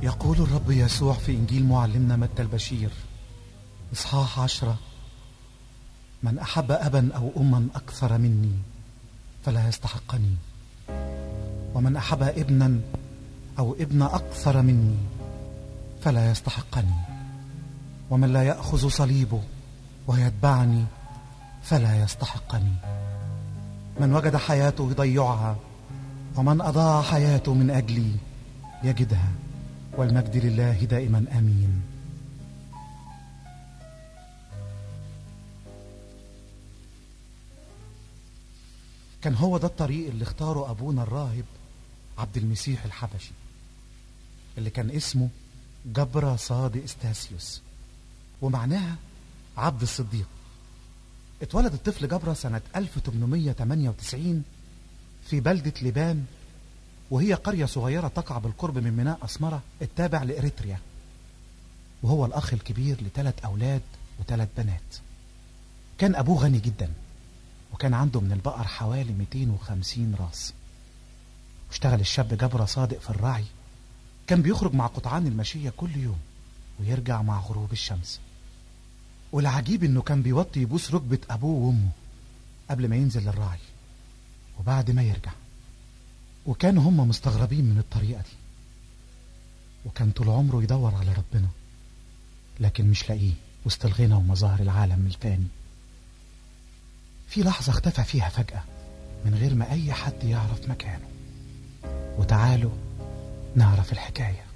يقول الرب يسوع في إنجيل معلمنا متى البشير إصحاح 10: من أحب أبا أو أما أكثر مني فلا يستحقني، ومن أحب ابنا أو ابن أكثر مني فلا يستحقني، ومن لا يأخذ صليبه ويتبعني فلا يستحقني. من وجد حياته يضيعها، ومن أضاع حياته من أجلي يجدها، والمجد لله دائما آمين. كان هو ده الطريق اللي اختاره أبونا الراهب عبد المسيح الحبشي، اللي كان اسمه جبرا صادق استاسيوس، ومعناها عبد الصديق. اتولد الطفل جبرا سنة 1898 في بلدة لبان، وهي قرية صغيرة تقع بالقرب من ميناء أسمرة التابع لإريتريا، وهو الأخ الكبير ل3 أولاد و3 بنات. كان أبوه غني جدا، وكان عنده من البقر حوالي 250 راس. واشتغل الشاب جبرا صادق في الرعي، كان بيخرج مع قطعان الماشية كل يوم ويرجع مع غروب الشمس. والعجيب انه كان بيوطي يبوس ركبة ابوه وامه قبل ما ينزل للرعي وبعد ما يرجع، وكانوا هم مستغربين من الطريقة دي. وكان طول عمره يدور على ربنا، لكن مش لاقيه وسط الغنى ومظاهر العالم الفاني. في لحظة اختفى فيها فجأة من غير ما أي حد يعرف مكانه. وتعالوا نعرف الحكاية.